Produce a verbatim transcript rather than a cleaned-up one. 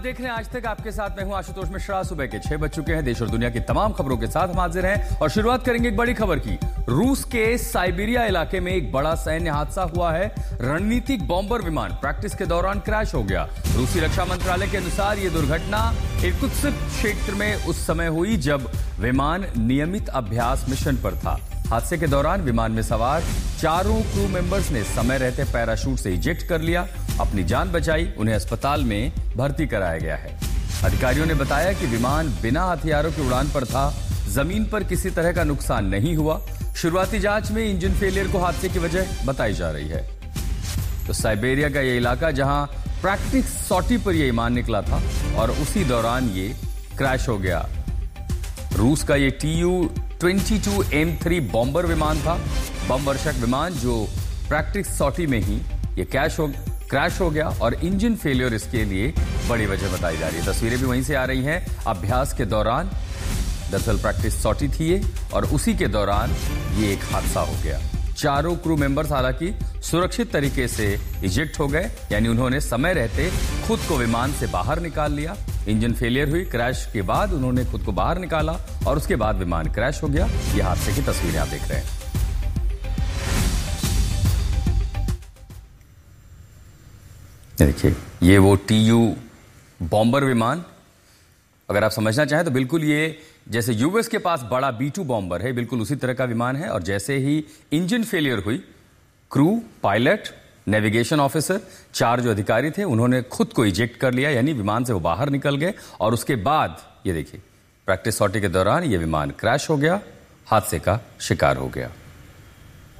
देख रहे हैं आज तक, आपके साथ मैं हूं आशुतोष मिश्रा। सुबह के छह बज चुके हैं। देश और दुनिया की तमाम खबरों के साथ हम हाजिर हैं और शुरुआत करेंगे एक बड़ी खबर की। रूस के साइबेरिया इलाके में एक बड़ा सैन्य हादसा हुआ है। रणनीतिक बॉम्बर विमान प्रैक्टिस के दौरान क्रैश हो गया। रूसी रक्षा मंत्रालय के अनुसार यह दुर्घटना इर्कुत्स्क क्षेत्र में उस समय हुई जब विमान नियमित अभ्यास मिशन पर था। हादसे के दौरान विमान में सवार चारों क्रू मेंबर्स ने समय रहते पैराशूट से इजेक्ट कर लिया, अपनी जान बचाई। उन्हें अस्पताल में भर्ती कराया गया है। अधिकारियों ने बताया कि विमान बिना हथियारों की उड़ान पर था। जमीन पर किसी तरह का नुकसान नहीं हुआ। शुरुआती जांच में इंजन फेलियर को हादसे की वजह बताई जा रही है। तो साइबेरिया का यह इलाका जहां प्रैक्टिस सॉटी पर यह विमान निकला था और उसी दौरान ये क्रैश हो गया। रूस का ये T U twenty two M three bomber विमान था, बम वर्षक विमान, जो प्रैक्टिस सॉटी में ही ये क्रैश हो क्रैश हो गया और इंजन फेलियर इसके लिए बड़ी वजह बताई जा रही है। तस्वीरें भी वहीं से आ रही हैं। अभ्यास के दौरान दरअसल प्रैक्टिस सॉटी थी ये और उसी के दौरान ये एक हादसा हो गया। चारों क्रू मेंबर्स हालांकि सुरक्षित तरीके से इजेक्ट हो गए, यानी उन्होंने समय रहते खुद को विमान से बाहर निकाल लिया। इंजन फेलियर हुई, क्रैश के बाद उन्होंने खुद को बाहर निकाला और उसके बाद विमान क्रैश हो गया। ये हादसे की तस्वीरें आप देख रहे हैं। देखिए, ये वो टी यू बॉम्बर विमान, अगर आप समझना चाहें तो बिल्कुल ये जैसे यूएस के पास बड़ा बी टू बॉम्बर है, बिल्कुल उसी तरह का विमान है। और जैसे ही इंजन फेलियर हुई, क्रू, पायलट, नेविगेशन ऑफिसर, चार जो अधिकारी थे, उन्होंने खुद को इजेक्ट कर लिया, यानी विमान से वो बाहर निकल गए। और उसके बाद ये देखिए, प्रैक्टिस सॉटी के दौरान ये विमान क्रैश हो गया, हादसे का शिकार हो गया।